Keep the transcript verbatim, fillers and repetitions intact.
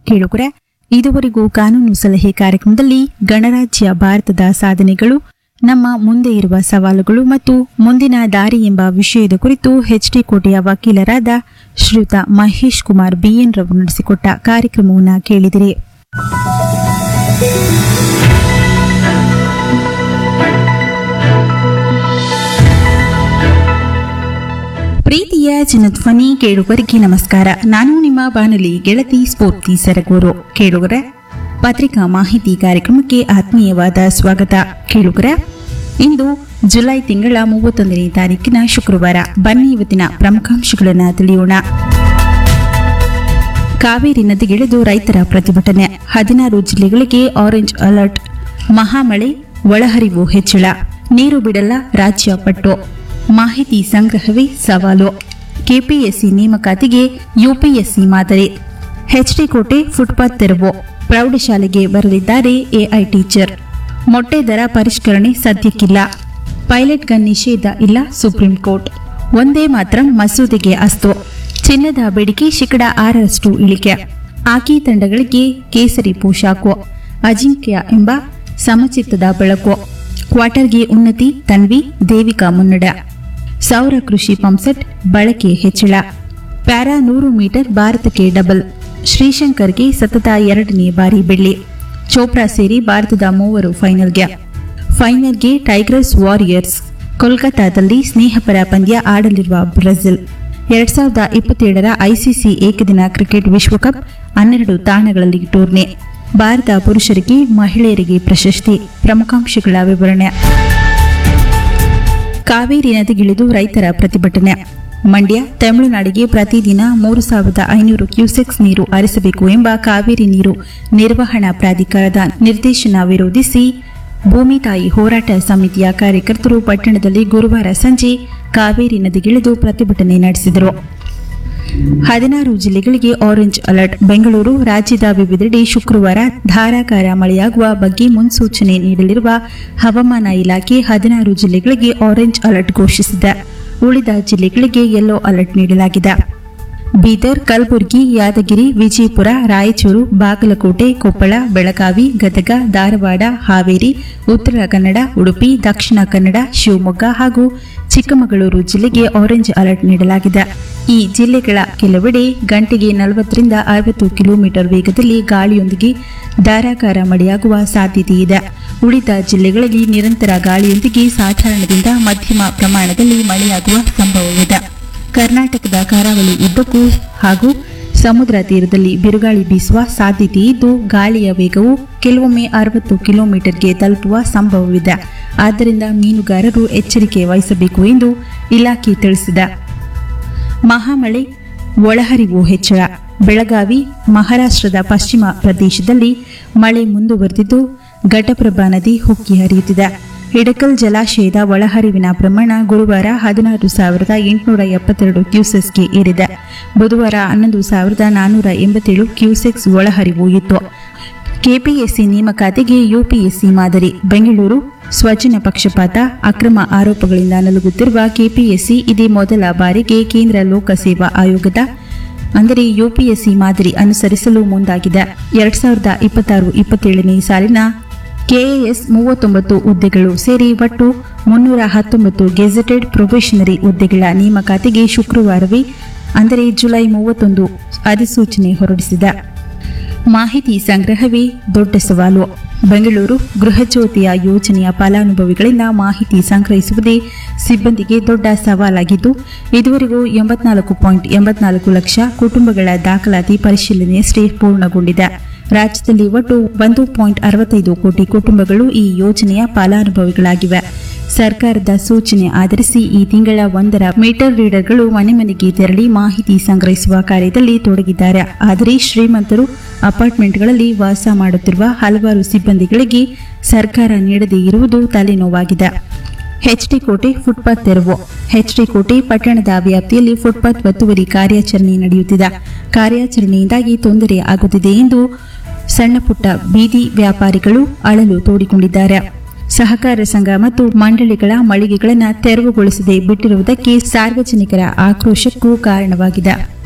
ಕೇಳುಗರೆ, ಇದುವರೆಗೂ ಕಾನೂನು ಸಲಹೆ ಕಾರ್ಯಕ್ರಮದಲ್ಲಿ ಗಣರಾಜ್ಯ ಭಾರತದ ಸಾಧನೆಗಳು, ನಮ್ಮ ಮುಂದೆ ಇರುವ ಸವಾಲುಗಳು ಮತ್ತು ಮುಂದಿನ ದಾರಿ ಎಂಬ ವಿಷಯದ ಕುರಿತು ಎಚ್ಡಿ ಕೋಟೆಯ ವಕೀಲರಾದ ಶ್ರೀಯುತ ಮಹೇಶ್ ಕುಮಾರ್ ಬಿಎನ್ ರವರು ನಡೆಸಿಕೊಟ್ಟ ಕಾರ್ಯಕ್ರಮವನ್ನು ಕೇಳಿದಿರಿ. ಪ್ರೀತಿಯ ಜನಧ್ವನಿ ಕೇಳುಗರಿಗೆ ನಮಸ್ಕಾರ. ನಾನು ನಿಮ್ಮ ಬಾನುಲಿ ಗೆಳತಿ ಸ್ಫೂರ್ತಿ ಸರಗೂರು. ಕೇಳುಗರೆ, ಪತ್ರಿಕಾ ಮಾಹಿತಿ ಕಾರ್ಯಕ್ರಮಕ್ಕೆ ಆತ್ಮೀಯವಾದ ಸ್ವಾಗತ. ಕೇಳುಗರೆ, ಇಂದು ಜುಲೈ ತಿಂಗಳ ಮೂವತ್ತೊಂದನೇ ತಾರೀಕಿನ ಶುಕ್ರವಾರ. ಬನ್ನಿ ಇವತ್ತಿನ ಪ್ರಮುಖಾಂಶಗಳನ್ನು ತಿಳಿಯೋಣ. ಕಾವೇರಿ ನದಿಗಿಳಿದು ರೈತರ ಪ್ರತಿಭಟನೆ, ಹದಿನಾರು ಜಿಲ್ಲೆಗಳಿಗೆ ಆರೆಂಜ್ ಅಲರ್ಟ್, ಮಹಾಮಳೆ, ಒಳಹರಿವು ಹೆಚ್ಚಳ, ನೀರು ಬಿಡಲ್ಲ ರಾಜ್ಯ ಪಟ್ಟು, ಮಾಹಿತಿ ಸಂಗ್ರಹವೇ ಸವಾಲು, ಕೆಪಿಎಸ್ಸಿ ನೇಮಕಾತಿಗೆ ಯುಪಿಎಸ್ಸಿ ಮಾದರಿ, ಎಚ್ಡಿ ಕೋಟೆ ಫುಟ್ಪಾತ್ ತೆರವು, ಪ್ರೌಢಶಾಲೆಗೆ ಬರಲಿದ್ದಾರೆ ಎಐ ಟೀಚರ್, ಮೊಟ್ಟೆ ದರ ಪರಿಷ್ಕರಣೆ ಸದ್ಯಕ್ಕಿಲ್ಲ, ಪೈಲಟ್ ಗನ್ ನಿಷೇಧ ಇಲ್ಲ ಸುಪ್ರೀಂ ಕೋರ್ಟ್, ಒಂದೇ ಮಾತ್ರ ಮಸೂದೆಗೆ ಅಸ್ತು, ಚಿನ್ನದ ಬೇಡಿಕೆ ಶೇಕಡ ಆರರಷ್ಟು ಇಳಿಕೆ, ಹಾಕಿ ತಂಡಗಳಿಗೆ ಕೇಸರಿ ಪೋಷಾಕು, ಅಜಿಂಕ್ಯ ಎಂಬ ಸಮಚಿತ್ತದ ಬೆಳಕು, ಕ್ವಾರ್ಟರ್ಗೆ ಉನ್ನತಿ, ತನ್ವಿ ದೇವಿಕಾ ಮುನ್ನಡ, ಸೌರ ಕೃಷಿ ಪಂಪ್ಸೆಟ್ ಬಳಕೆ ಹೆಚ್ಚಳ, ಪ್ಯಾರಾ ನೂರು ಮೀಟರ್ ಭಾರತಕ್ಕೆ ಡಬಲ್, ಶ್ರೀಶಂಕರ್ಗೆ ಸತತ ಎರಡನೇ ಬಾರಿ ಬೆಳ್ಳಿ, ಚೋಪ್ರಾ ಸೇರಿ ಭಾರತದ ಮೂವರು ಫೈನಲ್ಗೆ ಫೈನಲ್ಗೆ ಟೈಗರ್ಸ್ ವಾರಿಯರ್ಸ್, ಕೋಲ್ಕತಾದಲ್ಲಿ ಸ್ನೇಹಪರ ಪಂದ್ಯ ಆಡಲಿರುವ ಬ್ರೆಜಿಲ್, ಎರಡ್ ಸಾವಿರದ ಇಪ್ಪತ್ತೇಳರ ಐಸಿಸಿ ಏಕದಿನ ಕ್ರಿಕೆಟ್ ವಿಶ್ವಕಪ್ ಹನ್ನೆರಡು ತಾಣಗಳಲ್ಲಿ ಟೂರ್ನಿ, ಭಾರತ ಪುರುಷರಿಗೆ ಮಹಿಳೆಯರಿಗೆ ಪ್ರಶಸ್ತಿ. ಪ್ರಮುಖಾಂಶಗಳ ವಿವರಣೆ. ಕಾವೇರಿ ನದಿಗಿಳಿದು ರೈತರ ಪ್ರತಿಭಟನೆ. ಮಂಡ್ಯ, ತಮಿಳುನಾಡಿಗೆ ಪ್ರತಿದಿನ ಮೂರು ಸಾವಿರದ ಐನೂರು ಕ್ಯೂಸೆಕ್ಸ್ ನೀರು ಹರಿಸಬೇಕು ಎಂಬ ಕಾವೇರಿ ನೀರು ನಿರ್ವಹಣಾ ಪ್ರಾಧಿಕಾರದ ನಿರ್ದೇಶನ ವಿರೋಧಿಸಿ ಭೂಮಿ ತಾಯಿ ಹೋರಾಟ ಸಮಿತಿಯ ಕಾರ್ಯಕರ್ತರು ಪಟ್ಟಣದಲ್ಲಿ ಗುರುವಾರ ಸಂಜೆ ಕಾವೇರಿ ನದಿಗಿಳಿದು ಪ್ರತಿಭಟನೆ ನಡೆಸಿದರು. ಹದಿನಾರು ಜಿಲ್ಲೆಗಳಿಗೆ ಆರೆಂಜ್ ಅಲರ್ಟ್. ಬೆಂಗಳೂರು, ರಾಜ್ಯದ ವಿವಿಧೆಡೆ ಶುಕ್ರವಾರ ಧಾರಾಕಾರ ಮಳೆಯಾಗುವ ಬಗ್ಗೆ ಮುನ್ಸೂಚನೆ ನೀಡಲಿರುವ ಹವಾಮಾನ ಇಲಾಖೆ ಹದಿನಾರು ಜಿಲ್ಲೆಗಳಿಗೆ ಆರೆಂಜ್ ಅಲರ್ಟ್ ಘೋಷಿಸಿದೆ. ಉಳಿದ ಜಿಲ್ಲೆಗಳಿಗೆ ಯೆಲ್ಲೋ ಅಲರ್ಟ್ ನೀಡಲಾಗಿದೆ. ಬೀದರ್, ಕಲಬುರಗಿ, ಯಾದಗಿರಿ, ವಿಜಯಪುರ, ರಾಯಚೂರು, ಬಾಗಲಕೋಟೆ, ಕೊಪ್ಪಳ, ಬೆಳಗಾವಿ, ಗದಗ, ಧಾರವಾಡ, ಹಾವೇರಿ, ಉತ್ತರ ಕನ್ನಡ, ಉಡುಪಿ, ದಕ್ಷಿಣ ಕನ್ನಡ, ಶಿವಮೊಗ್ಗ ಹಾಗೂ ಚಿಕ್ಕಮಗಳೂರು ಜಿಲ್ಲೆಗೆ ಆರೆಂಜ್ ಅಲರ್ಟ್ ನೀಡಲಾಗಿದೆ. ಈ ಜಿಲ್ಲೆಗಳ ಕೆಲವೆಡೆ ಗಂಟೆಗೆ ನಲವತ್ತರಿಂದ ಅರವತ್ತು ಕಿಲೋಮೀಟರ್ ವೇಗದಲ್ಲಿ ಗಾಳಿಯೊಂದಿಗೆ ಧಾರಾಕಾರ ಮಳೆಯಾಗುವ ಸಾಧ್ಯತೆ ಇದೆ. ಉಳಿದ ಜಿಲ್ಲೆಗಳಲ್ಲಿ ನಿರಂತರ ಗಾಳಿಯೊಂದಿಗೆ ಸಾಧಾರಣದಿಂದ ಮಧ್ಯಮ ಪ್ರಮಾಣದಲ್ಲಿ ಮಳೆಯಾಗುವ ಸಂಭವವಿದೆ. ಕರ್ನಾಟಕದ ಕರಾವಳಿ ಉದ್ದಕ್ಕೂ ಹಾಗೂ ಸಮುದ್ರ ತೀರದಲ್ಲಿ ಬಿರುಗಾಳಿ ಬೀಸುವ ಸಾಧ್ಯತೆ ಇದ್ದು, ಗಾಳಿಯ ವೇಗವು ಕೆಲವೊಮ್ಮೆ ಅರವತ್ತು ಕಿಲೋಮೀಟರ್ಗೆ ತಲುಪುವ ಸಂಭವವಿದೆ. ಆದ್ದರಿಂದ ಮೀನುಗಾರರು ಎಚ್ಚರಿಕೆ ವಹಿಸಬೇಕು ಎಂದು ಇಲಾಖೆ ತಿಳಿಸಿದೆ. ಮಹಾಮಳೆ, ಒಳಹರಿವು ಹೆಚ್ಚಳ. ಬೆಳಗಾವಿ, ಮಹಾರಾಷ್ಟ್ರದ ಪಶ್ಚಿಮ ಪ್ರದೇಶದಲ್ಲಿ ಮಳೆ ಮುಂದುವರೆದಿದ್ದು, ಘಟಪ್ರಭಾ ನದಿ ಉಕ್ಕಿ ಹರಿಯುತ್ತಿದೆ. ಹಿಡಕಲ್ ಜಲಾಶಯದ ಒಳಹರಿವಿನ ಪ್ರಮಾಣ ಗುರುವಾರ ಹದಿನಾರು ಸಾವಿರದ ಎಂಟುನೂರ ಎಪ್ಪತ್ತೆರಡು ಕ್ಯೂಸೆಕ್ಸ್ಗೆ ಏರಿದೆ. ಬುಧವಾರ ಹನ್ನೊಂದು ಸಾವಿರದ ನಾನ್ನೂರ ಎಂಬತ್ತೇಳು ಕ್ಯೂಸೆಕ್ಸ್ ಒಳಹರಿವು ಇತ್ತು. ಕೆಪಿಎಸ್ಸಿ ನೇಮಕಾತಿಗೆ ಯುಪಿಎಸ್ಸಿ ಮಾದರಿ. ಬೆಂಗಳೂರು, ಸ್ವಜನ ಪಕ್ಷಪಾತ, ಅಕ್ರಮ ಆರೋಪಗಳಿಂದ ನಲುಗುತ್ತಿರುವ ಕೆಪಿಎಸ್ಸಿ ಇದೇ ಮೊದಲ ಬಾರಿಗೆ ಕೇಂದ್ರ ಲೋಕಸೇವಾ ಆಯೋಗದ ಅಂದರೆ ಯುಪಿಎಸ್ಸಿ ಮಾದರಿ ಅನುಸರಿಸಲು ಮುಂದಾಗಿದೆ. ಎರಡ್ ಸಾವಿರದ ಇಪ್ಪತ್ತಾರು ಇಪ್ಪತ್ತೇಳನೇ ಸಾಲಿನ ಕೆಎಎಸ್ ಮೂವತ್ತೊಂಬತ್ತು ಹುದ್ದೆಗಳು ಸೇರಿ ಒಟ್ಟು ಮುನ್ನೂರ ಹತ್ತೊಂಬತ್ತು ಗೆಜೆಟೆಡ್ ಪ್ರೊಬೇಷನರಿ ಹುದ್ದೆಗಳ ನೇಮಕಾತಿಗೆ ಶುಕ್ರವಾರವೇ ಅಂದರೆ ಜುಲೈ ಮೂವತ್ತೊಂದು ಅಧಿಸೂಚನೆ ಹೊರಡಿಸಿದೆ. ಮಾಹಿತಿ ಸಂಗ್ರಹವೇ ದೊಡ್ಡ ಸವಾಲು. ಬೆಂಗಳೂರು ಗೃಹಜ್ಯೋತಿಯ ಯೋಜನೆಯ ಫಲಾನುಭವಿಗಳಿಂದ ಮಾಹಿತಿ ಸಂಗ್ರಹಿಸುವುದೇ ಸಿಬ್ಬಂದಿಗೆ ದೊಡ್ಡ ಸವಾಲಾಗಿದ್ದು, ಇದುವರೆಗೂ ಎಂಬತ್ನಾಲ್ಕು ಪಾಯಿಂಟ್ ಎಂಬತ್ನಾಲ್ಕು ಲಕ್ಷ ಕುಟುಂಬಗಳ ದಾಖಲಾತಿ ಪರಿಶೀಲನೆಯಷ್ಟೇ ಪೂರ್ಣಗೊಂಡಿದೆ. ರಾಜ್ಯದಲ್ಲಿ ಒಟ್ಟು ಒಂದು ಪಾಯಿಂಟ್ ಅರವತ್ತೈದು ಕೋಟಿ ಕುಟುಂಬಗಳು ಈ ಯೋಜನೆಯ ಫಲಾನುಭವಿಗಳಾಗಿವೆ. ಸರ್ಕಾರದ ಸೂಚನೆ ಆಧರಿಸಿ ಈ ತಿಂಗಳ ಒಂದರ ಮೀಟರ್ ರೀಡರ್ಗಳು ಮನೆ ಮನೆಗೆ ತೆರಳಿ ಮಾಹಿತಿ ಸಂಗ್ರಹಿಸುವ ಕಾರ್ಯದಲ್ಲಿ ತೊಡಗಿದ್ದಾರೆ. ಆದರೆ ಶ್ರೀಮಂತರು ಅಪಾರ್ಟ್ಮೆಂಟ್ಗಳಲ್ಲಿ ವಾಸ ಮಾಡುತ್ತಿರುವ ಹಲವಾರು ಸಿಬ್ಬಂದಿಗಳಿಗೆ ಸರ್ಕಾರ ನೀಡದೇ ಇರುವುದು ತಲೆನೋವಾಗಿದೆ. ಎಚ್ಡಿ ಕೋಟೆ ಫುಟ್ಪಾತ್ ತೆರವು. ಎಚ್ಡಿ ಕೋಟೆ ಪಟ್ಟಣದ ವ್ಯಾಪ್ತಿಯಲ್ಲಿ ಫುಟ್ಪಾತ್ ಒತ್ತುವರಿ ಕಾರ್ಯಾಚರಣೆ ನಡೆಯುತ್ತಿದೆ. ಕಾರ್ಯಾಚರಣೆಯಿಂದಾಗಿ ತೊಂದರೆ ಆಗುತ್ತಿದೆ ಎಂದು ಸಣ್ಣಪುಟ್ಟ ಬೀದಿ ವ್ಯಾಪಾರಿಗಳು ಅಳಲು ತೋಡಿಕೊಂಡಿದ್ದಾರೆ. ಸಹಕಾರ ಸಂಘ ಮತ್ತು ಮಂಡಳಿಗಳ ಮಳಿಗೆಗಳನ್ನು ತೆರವುಗೊಳಿಸದೆ ಬಿಟ್ಟಿರುವುದಕ್ಕೆ ಸಾರ್ವಜನಿಕರ ಆಕ್ರೋಶಕ್ಕೂ ಕಾರಣವಾಗಿದೆ.